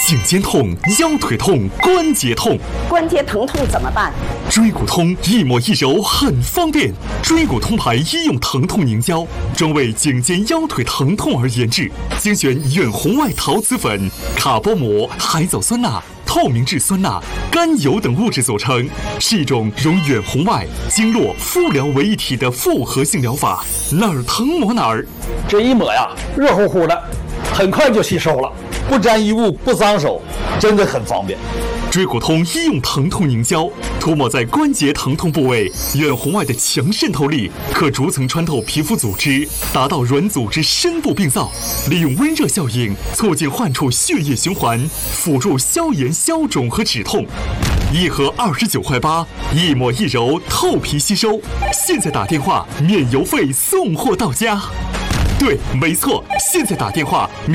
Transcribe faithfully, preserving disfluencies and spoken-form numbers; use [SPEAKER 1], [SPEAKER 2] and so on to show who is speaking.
[SPEAKER 1] 颈肩痛、腰腿痛、关节痛。
[SPEAKER 2] 关节疼痛怎么办？
[SPEAKER 1] 椎骨通一抹一揉很方便。椎骨通牌医用疼痛凝胶，专为颈肩腰腿疼痛而研制，精选远红外陶瓷粉、卡波膜、海藻酸钠、透明质酸钠、甘油等物质组成，是一种融远红外、经络、敷疗为一体的复合性疗法，哪儿疼抹哪儿。
[SPEAKER 3] 这一抹呀，热乎乎的，很快就吸收了，不沾衣物，不脏手，真的很方便。
[SPEAKER 1] 椎骨通医用疼痛凝胶，涂抹在关节疼痛部位，远红外的强渗透力可逐层穿透皮肤组织，达到软组织深部病灶，利用温热效应促进患处血液循环，辅助消炎消肿和止痛。一盒二十九块八，一抹一揉，透皮吸收。现在打电话免邮费送货到家。对，没错，现在打电话。